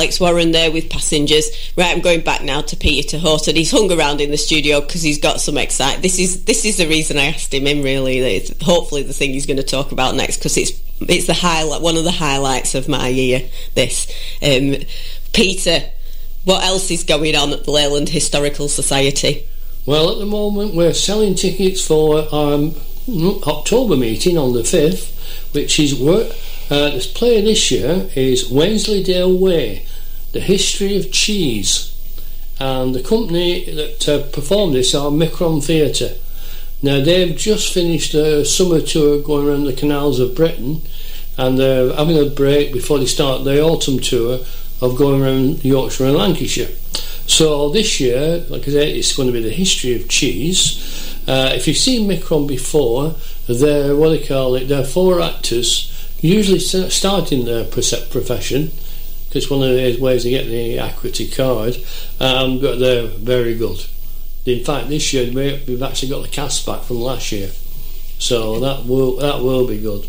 Alex Warren there with Passengers. Right, I'm going back now to Peter Holt, and he's hung around in the studio because he's got some excitement. This is the reason I asked him in, really. It's hopefully the thing he's going to talk about next, because it's the highlight, one of the highlights of my year, this. Peter, what else is going on at the Leyland Historical Society? Well, at the moment we're selling tickets for our October meeting on the 5th, which is the play this year is Wensleydale Way, The History of Cheese, and the company that performed this are Micron Theatre. Now, they've just finished a summer tour going around the canals of Britain, and they're having a break before they start the autumn tour of going around Yorkshire and Lancashire. So this year, like I said, it's going to be The History of Cheese. If you've seen Micron before, they're 4 actors, usually starting their profession, because it's one of the ways to get the Acuity card, but they're very good. In fact, this year we've actually got the cast back from last year, so that will be good.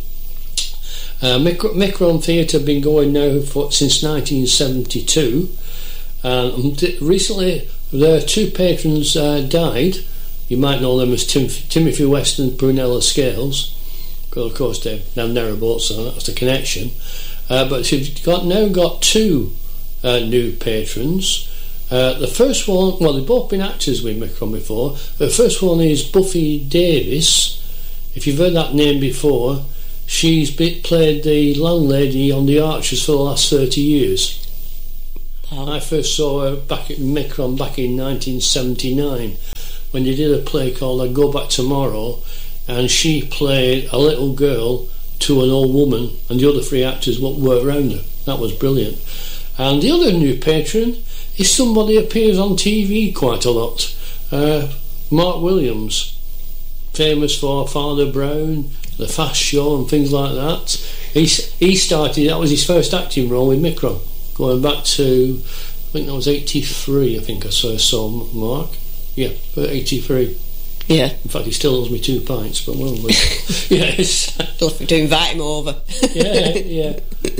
Micron Theatre have been going now since 1972, and recently their 2 patrons died. You might know them as Timothy West and Prunella Scales. Well, of course, they're now narrowboat, so that's the connection. But you've now got 2 new patrons. The first one, well, they've both been actors with Micron before. The first one is Buffy Davis. If you've heard that name before, she's played the landlady on The Archers for the last 30 years. Oh. I first saw her back at Micron back in 1979 when they did a play called I'd Go Back Tomorrow, and she played a little girl to an old woman, and the other 3 actors were around her. That was brilliant. And the other new patron is somebody who appears on TV quite a lot, Mark Williams, famous for Father Brown, The Fast Show and things like that. He started, that was his first acting role with Micron, going back to, I think that was 83, I think I saw Mark. Yeah, 83. Yeah. In fact, he still owes me 2 pints, but well, yes. You'll have to invite him over. Yeah.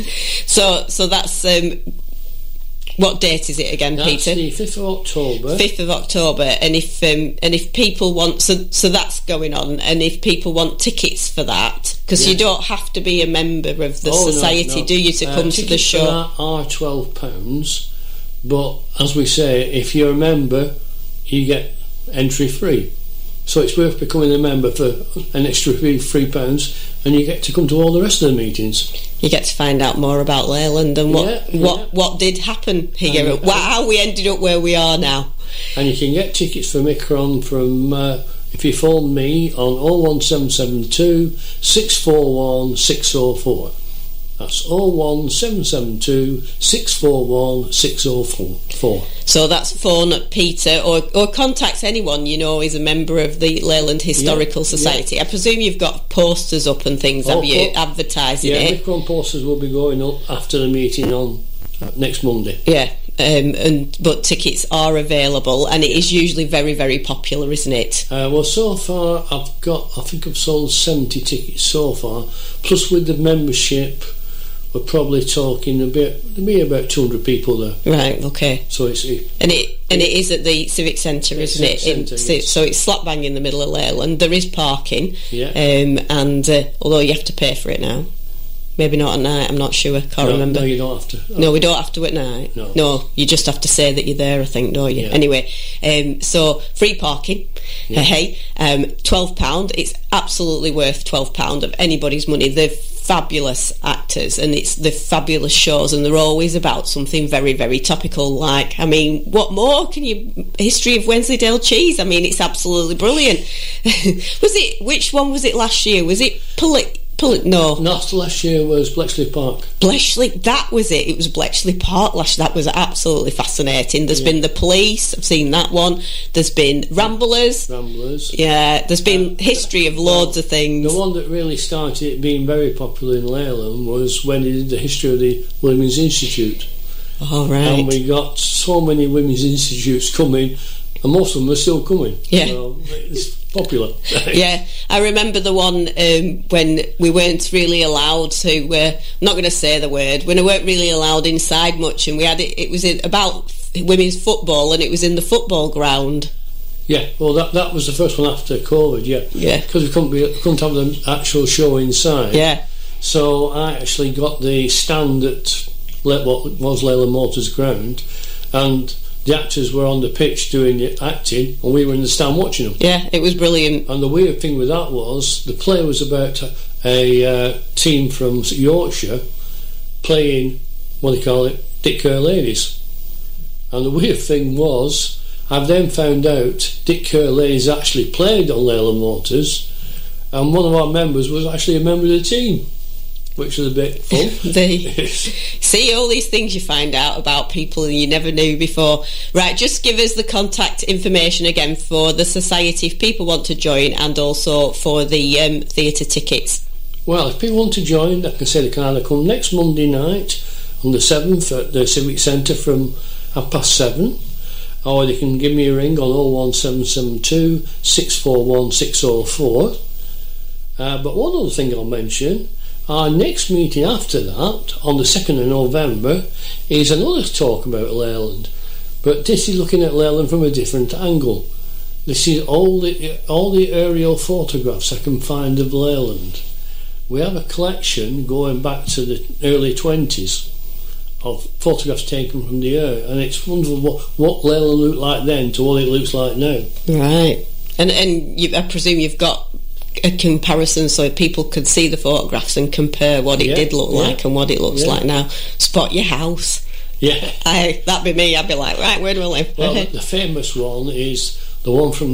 So that's what date is it again, that's Peter? The 5th of October. 5th of October, and if people want, so that's going on, and if people want tickets for that, because you don't have to be a member of the society, no. Do you, to come to the show? Tickets are £12, but as we say, if you're a member, you get entry free. So it's worth becoming a member for an extra £3, and you get to come to all the rest of the meetings. You get to find out more about Leyland and what did happen here, how we ended up where we are now. And you can get tickets for Micron from if you phone me on 01772 641 604. That's 01772 641 604. So that's phone Peter or contact anyone you know is a member of the Leyland Historical Society. I presume you've got posters up and things, have you, advertising it? Yeah, Micron posters will be going up after the meeting on next Monday. Yeah. But tickets are available, and it is usually very, very popular, isn't it? Well, so far I think I've sold 70 tickets so far, plus with the membership we're probably talking there'll be about 200 people there. Right, okay. So it is at the Civic Centre, isn't it? Yes. So it's slap bang in the middle of Leyland. There is parking, and although you have to pay for it now. Maybe not at night, I'm not sure, can't remember. No, you don't have to. No, we don't have to at night. No, you just have to say that you're there, I think, don't you? Yeah. Anyway, so free parking, £12. It's absolutely worth £12 of anybody's money. They're fabulous actors, and it's the fabulous shows, and they're always about something very, very topical, like, I mean, what more can you... History of Wensleydale cheese, I mean, it's absolutely brilliant. Which one was it last year? Was it No, last year was Bletchley Park. That was it. It was Bletchley Park last year. That was absolutely fascinating. There's been the Police. I've seen that one. There's been Ramblers. Yeah, there's been history of loads of things. The one that really started it being very popular in Leyland was when he did the history of the Women's Institute. Oh, right. And we got so many Women's Institutes coming, and most of them are still coming. Yeah. So it's popular. Yeah, I remember the one when we weren't really allowed to. I'm not going to say the word. When we weren't really allowed inside much, and we had it. It was about women's football, and it was in the football ground. Yeah, well, that was the first one after COVID. Yeah, because we couldn't have the actual show inside. Yeah, so I actually got the stand at what was Leyland Motors ground, and the actors were on the pitch doing the acting, and we were in the stand watching them. Yeah, it was brilliant. And the weird thing with that was the play was about a team from Yorkshire playing, what do you call it, Dick Kerr Ladies. And the weird thing was, I've then found out Dick Kerr Ladies actually played on Leyland Motors, and one of our members was actually a member of the team, which was a bit fun. See, all these things you find out about people you never knew before. Right, just give us the contact information again for the society if people want to join, and also for the theatre tickets. Well, if people want to join, they can say they can either come next Monday night on the 7th at the Civic Centre from 7:30, or they can give me a ring on 01772 641 604. But one other thing I'll mention, our next meeting after that, on the 2nd of November, is another talk about Leyland. But this is looking at Leyland from a different angle. This is all the aerial photographs I can find of Leyland. We have a collection going back to the early 20s of photographs taken from the air, and it's wonderful what Leyland looked like then to what it looks like now. Right. And I presume you've got a comparison so people could see the photographs and compare what it did look like and what it looks like now. Spot your house. Yeah. That'd be me. I'd be like, right, where do I live? Well, the famous one is the one from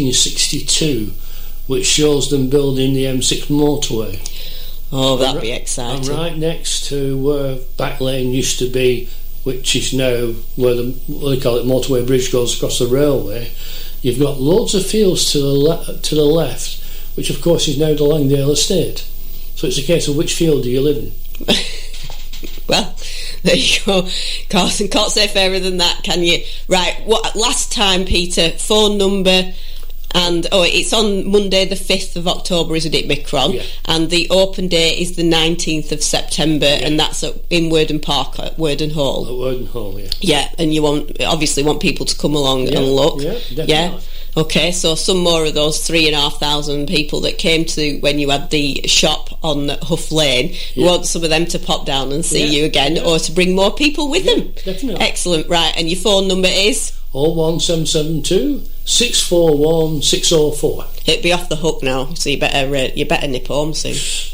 1962, which shows them building the M6 motorway. Oh, that'd be exciting. And right next to where Back Lane used to be, which is now where what they call it, motorway bridge goes across the railway, you've got loads of fields to the left, which of course is now the Langdale Estate. So it's a case of which field do you live in? Well, there you go. Can't say fairer than that, can you? Right, what last time, Peter, phone number, and it's on Monday the 5th of October, isn't it, Micron? Yeah. And the open day is the 19th of September, and that's in Worden Park at Worden Hall. At Worden Hall, yeah. Yeah, and you obviously want people to come along and look. Yeah, definitely. Yeah. Okay, so some more of those 3,500 people that came to when you had the shop on Huff Lane, you want some of them to pop down and see you again, or to bring more people with them. Definitely. Excellent. Right, and your phone number is? 01772 641 604. It'll be off the hook now, so you better nip home soon.